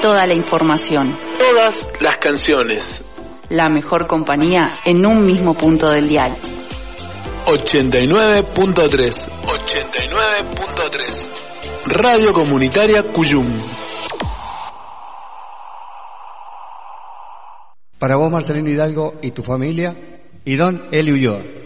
toda la información. Todas las canciones. La mejor compañía en un mismo punto del dial. 89.3. 89.3. Radio Comunitaria Cuyum. Para vos, Marcelino Hidalgo, y tu familia, y don Eli Ulloa.